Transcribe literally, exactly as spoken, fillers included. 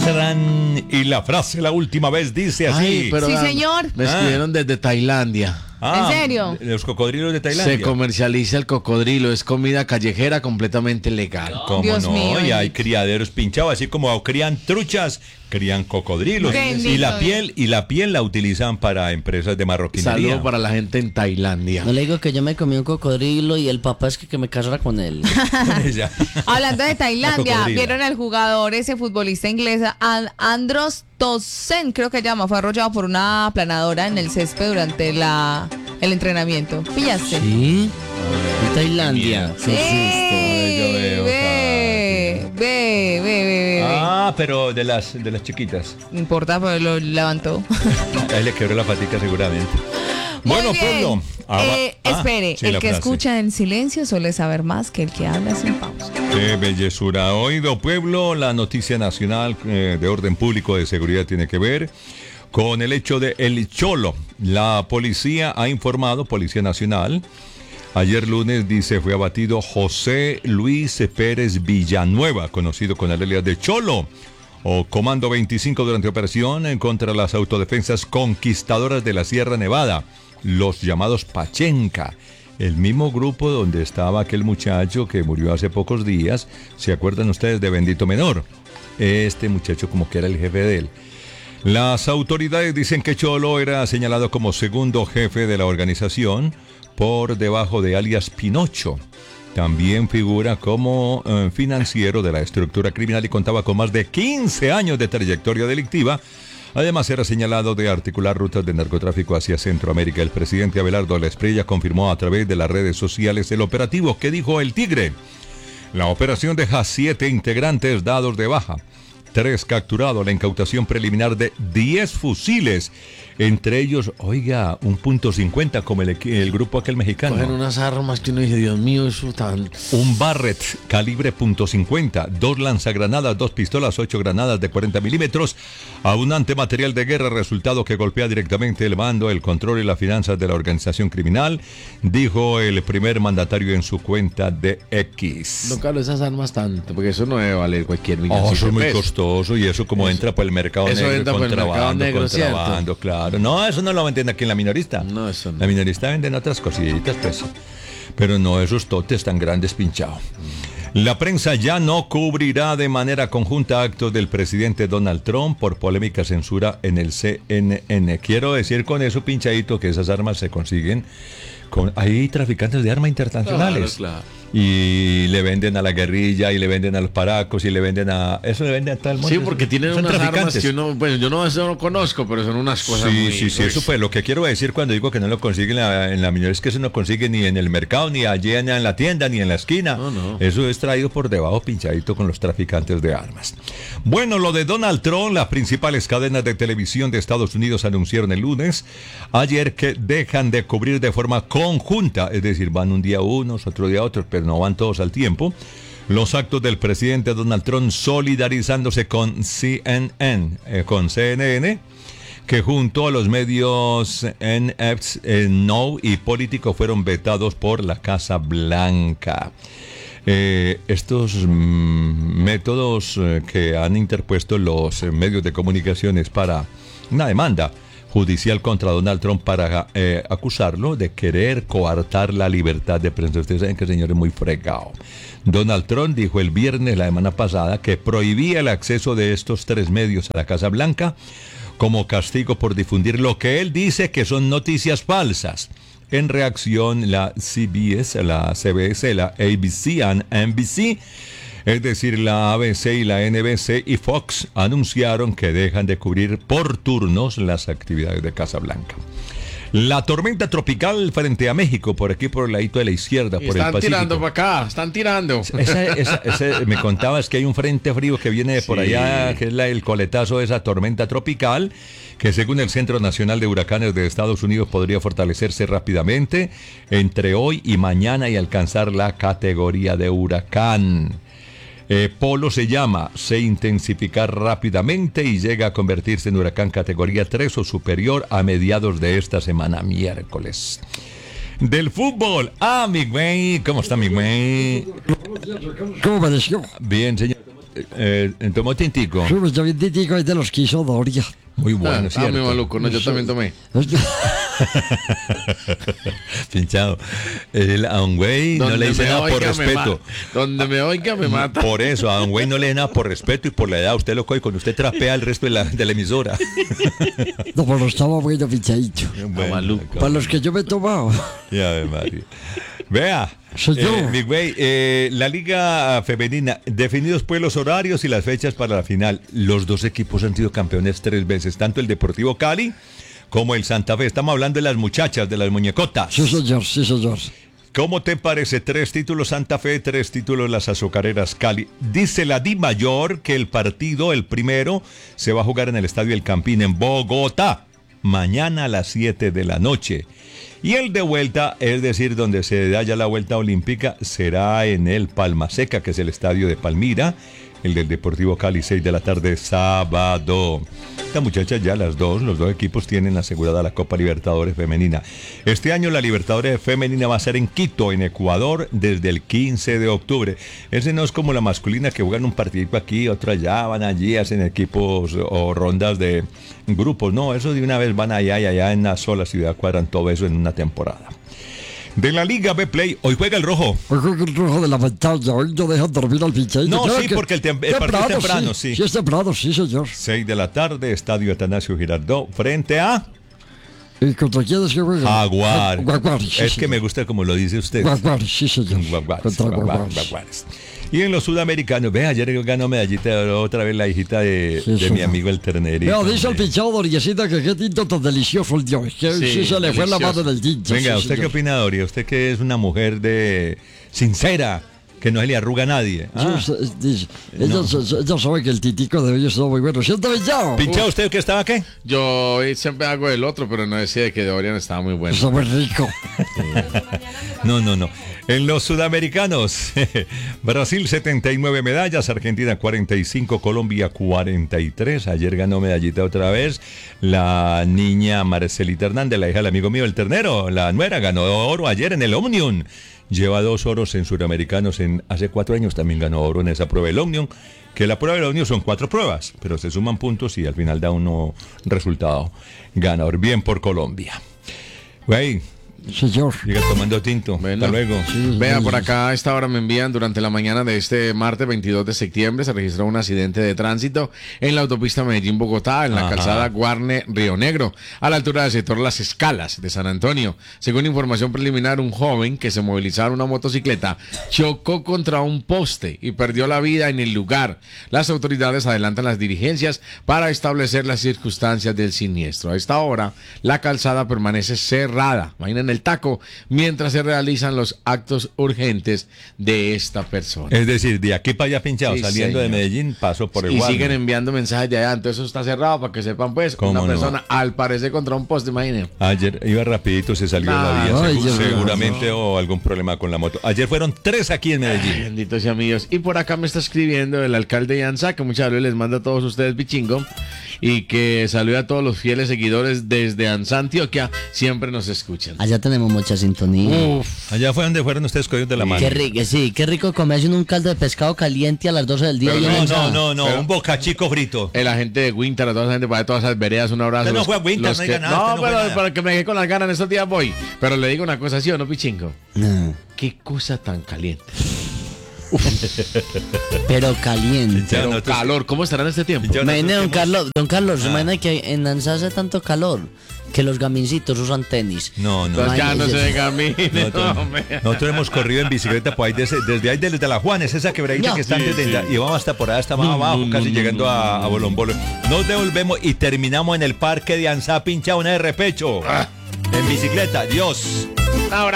Tarán, y la frase la última vez dice así. Ay, pero Sí, vean, señor. Me escribieron Ah. desde Tailandia. Ah, ¿En serio? Los cocodrilos de Tailandia. Se comercializa el cocodrilo, es comida callejera completamente legal. ¿Cómo Dios no? mío, Y hay bendito. criaderos pinchados, así como crían truchas, crían cocodrilos. Bendito Y la Dios. piel, y la piel la utilizan para empresas de marroquinería. Saludo para la gente en Tailandia. No le digo que yo me comí un cocodrilo y el papá es que, que me casara con él. Ya. Hablando de La Tailandia, cocodrila. vieron al jugador, ese futbolista inglés, An- Andros Townsend, creo que llama, fue arrollado por una aplanadora en el césped durante la, el entrenamiento. ¿Pillaste? ¿Sí? En Tailandia. Qué ¡Ey! Yo veo, Ve, ve, ve, ve, ve. Ah, pero de las de las chiquitas. No importa, pero lo levantó. Ahí le quebró la patica seguramente. Muy Bueno, bien. pueblo. Ah, Eh, ah, espere, sí, el la que frase. escucha en silencio suele saber más que el que habla sin pausa. Qué bellezura. Oído, pueblo, la noticia nacional eh, de orden público de seguridad tiene que ver con el hecho de El Cholo. La policía ha informado, Policía Nacional, ayer lunes dice fue abatido José Luis Pérez Villanueva, conocido con el alias de Cholo, o Comando veinticinco, durante operación en contra de las autodefensas conquistadoras de la Sierra Nevada, los llamados Pachenca. El mismo grupo donde estaba aquel muchacho que murió hace pocos días. ¿Se acuerdan ustedes de Bendito Menor? Este muchacho como que era el jefe de él. Las autoridades dicen que Cholo era señalado como segundo jefe de la organización por debajo de alias Pinocho. También figura como eh, financiero de la estructura criminal y contaba con más de quince años de trayectoria delictiva. Además, era señalado de articular rutas de narcotráfico hacia Centroamérica. El presidente Abelardo Lesprilla confirmó a través de las redes sociales el operativo que dijo el Tigre. La operación deja siete integrantes dados de baja, tres capturados, la incautación preliminar de diez fusiles, entre ellos, oiga, un punto cincuenta como el, el grupo aquel mexicano. Cogen unas armas que uno dice, Dios mío, eso tan... Un Barrett calibre punto cincuenta, dos lanzagranadas, dos pistolas, ocho granadas de cuarenta milímetros, abundante material de guerra, resultado que golpea directamente el mando, el control y las finanzas de la organización criminal, dijo el primer mandatario en su cuenta de X. No, Carlos, esas armas tanto, porque eso no debe valer cualquier millón. Oh, eso es muy costoso y eso como Eso- entra por el mercado eso negro, entra por el mercado contrabando, negro, contrabando, claro. No, eso no lo venden aquí en la minorista. No, eso no. La minorista venden otras cositas, pues. Pero no esos totes tan grandes pinchados. La prensa ya no cubrirá de manera conjunta actos del presidente Donald Trump por polémica censura en el C N N. Quiero decir con eso, pinchadito, que esas armas se consiguen con... Hay traficantes de armas internacionales. Claro, claro. Y le venden a la guerrilla, y le venden a los paracos, y le venden a... Eso le venden a todo el mundo. Sí, porque tienen Son unas armas traficantes. que uno, pues yo no, eso no conozco, pero son unas cosas Sí, muy... sí, sí, eso pues lo que quiero decir cuando digo que no lo consigue en la, en la minoría es que eso no consigue ni en el mercado, ni allí en, en la tienda, ni en la esquina. No, no. Eso es traído por debajo, pinchadito con los traficantes de armas. Bueno, lo de Donald Trump, las principales cadenas de televisión de Estados Unidos anunciaron el lunes, ayer, que dejan de cubrir de forma conjunta, es decir, van un día unos, otro día otros, pero no van todos al tiempo, los actos del presidente Donald Trump solidarizándose con C N N, eh, con C N N, que junto a los medios N F eh, No y Político fueron vetados por la Casa Blanca. Eh, estos mm, métodos eh, que han interpuesto los eh, medios de comunicaciones para una demanda judicial contra Donald Trump para eh, acusarlo de querer coartar la libertad de prensa. Ustedes saben que el señor es muy fregado. Donald Trump dijo el viernes, la semana pasada, que prohibía el acceso de estos tres medios a la Casa Blanca como castigo por difundir lo que él dice que son noticias falsas. En reacción, la C B S, la C B S, la A B C y N B C, es decir, la A B C y la N B C y Fox, anunciaron que dejan de cubrir por turnos las actividades de Casa Blanca. La tormenta tropical frente a México, por aquí por el ladito de la izquierda, por el Están Pacífico. tirando para acá, están tirando. Esa, esa, esa- me contabas que hay un frente frío que viene de por Sí. allá, que es la, el coletazo de esa tormenta tropical, que según el Centro Nacional de Huracanes de Estados Unidos podría fortalecerse rápidamente entre hoy y mañana y alcanzar la categoría de huracán. Eh, Polo se llama, se intensifica rápidamente y llega a convertirse en huracán categoría tres o superior a mediados de esta semana, miércoles. Del fútbol, ah, mi güey, ¿cómo está mi güey? ¿Cómo pareció? Bien, señor. Eh, tomó tintico. Sí, pues yo vi titico ahí de los que hizo Doria. Muy bueno, ah, ¿cierto? mi maluco, no, yo también tomé. Pinchado. El, a un güey no Donde le dice me nada por oiga, me respeto. ma- Donde me oiga me mata. Por eso, a un güey no le da nada por respeto y por la edad. Usted lo coge cuando usted trapea el resto de la, de la emisora. No, pero estaba bueno pinchadito. Bueno, maluco. Para los que yo me he tomado. Ya ve, Mario. Vea, Señor. eh, mi güey, eh, la liga femenina, definidos pues los horarios y las fechas para la final. Los dos equipos han sido campeones tres veces, tanto el Deportivo Cali como el Santa Fe. Estamos hablando de las muchachas, de las muñecotas. Sí, señor, sí, señor. ¿Cómo te parece? Tres títulos Santa Fe, tres títulos las azucareras Cali. Dice la Di Mayor que el partido, el primero, se va a jugar en el Estadio El Campín en Bogotá, mañana a las siete de la noche. Y el de vuelta, es decir, donde se da ya la vuelta olímpica, será en el Palma Seca, que es el estadio de Palmira, el del Deportivo Cali, seis de la tarde, sábado. Esta muchacha ya las dos, los dos equipos tienen asegurada la Copa Libertadores Femenina. Este año la Libertadores Femenina va a ser en Quito, en Ecuador, desde el quince de octubre. Ese no es como la masculina que juegan un partidito aquí, otro allá, van allí, hacen equipos o rondas de grupos. No, eso de una vez van allá y allá en una sola ciudad, cuadran todo eso en una temporada. De la Liga B Play, hoy juega el rojo. Hoy juega el rojo de la pantalla, hoy no dejan dormir al pinchadito. No, Claro sí, que- porque el tem- el partido es temprano, sí. Sí, es temprano, sí, señor. seis de la tarde, Estadio Atanasio Girardot, frente a ¿Y contra quién es que juega? Jaguar. Jaguares, sí, Es que señor. me gusta como lo dice usted. Jaguares, sí, señor. Jaguares, Contra Jaguares, Jaguares. Jaguares. Y en los sudamericanos, ve, ayer ganó medallita otra vez la hijita de, Sí, de señor. mi amigo el ternerito. Vea, dice el hombre. pinchado Doriecita que qué tinto tan delicioso el Dios. Que Sí, sí, se le fue la delicioso. mano del tinto. Venga, sí, ¿usted qué señor. opina, Doria? Usted que es una mujer de sincera, que no se le arruga a nadie. Ah. Sí, usted dice, ella, se- ella sabe que el titico de hoy está muy bueno. ¿Cierto, pinchado? ¿Pinchado usted que estaba qué? Yo eh, siempre hago el otro, pero no decía de que Dorian estaba muy bueno. Está muy rico. No, no, no. En los sudamericanos, Brasil setenta y nueve medallas, Argentina cuarenta y cinco, Colombia cuarenta y tres. Ayer ganó medallita otra vez la niña Marcelita Hernández, la hija del amigo mío, el ternero, la nuera, ganó oro ayer en el Omnium. Lleva dos oros en Suramericanos, en, hace cuatro años también ganó oro en esa prueba del Omnium, que la prueba del Omnium son cuatro pruebas, pero se suman puntos y al final da uno resultado ganador. Bien por Colombia. Güey, Señor. siga tomando tinto. Bueno. Hasta luego. Sí, Vea, sí, por sí. acá a esta hora me envían, durante la mañana de este martes veintidós de septiembre se registró un accidente de tránsito en la autopista Medellín-Bogotá, en la Ajá. calzada Guarne-Río Negro, a la altura del sector Las Escalas de San Antonio. Según información preliminar, un joven que se movilizaba en una motocicleta chocó contra un poste y perdió la vida en el lugar. Las autoridades adelantan las diligencias para establecer las circunstancias del siniestro. A esta hora, la calzada permanece cerrada. Imaginen el taco mientras se realizan los actos urgentes de esta persona. Es decir, de aquí para allá pinchado, Sí, saliendo de señor. Medellín, paso por el Y Guarne. siguen enviando mensajes de allá, entonces eso está cerrado para que sepan pues, ¿Cómo una no? persona al parecer contra un poste, imaginen. Ayer iba rapidito, se salió de la Nah, vía, ay, segu- Dios mío, seguramente o algún problema con la moto. Ayer fueron tres aquí en Ay, Medellín. benditos y amigos. Y por acá me está escribiendo el alcalde de Anza, que muchas veces les manda a todos ustedes bichingo, y que saluda a todos los fieles seguidores desde Anza, Antioquia, siempre nos escuchan. Allá tenemos mucha sintonía. Uf, Allá fue donde fueron ustedes cogidos de la mano. Qué rico, sí, qué rico comerse un caldo de pescado caliente a las doce del día. Pero y No, una no, ensalada. no, no, Pero- un bocachico frito. el agente de Winter, a toda esa gente para todas esas veredas, un abrazo. Usted no Los- fue a Winter, los no que- diga nada, No, usted no fue pero nada. para que me quedé con las ganas en estos días voy. Pero le digo una cosa, ¿sí o no, pichingo? No, Qué cosa tan caliente. pero caliente. Ya, Pero nosotros- calor, ¿cómo estará en este tiempo? Ya, Imagine, don nosotros Carlos, don Carlos, Ah. imagina que en Ansa hace tanto calor que los gamincitos usan tenis. No, no. Pues ya no Imagínese. se camine, Nosotros, hombre. nosotros hemos corrido en bicicleta por ahí desde, desde ahí desde la Juanes, esa quebradita No. que está antes de entrar, y vamos hasta por allá, hasta más No, abajo, no, casi no, llegando no, a, no, a Bolombolo. Nos devolvemos y terminamos en el parque de Anzá, pinchado una de repecho. En bicicleta, Dios. Ahora.